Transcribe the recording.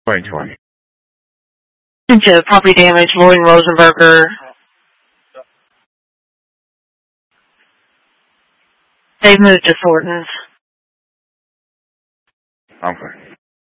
2020. Into property damage, Lloyd Rosenberger. They've moved to Thornton's. Okay.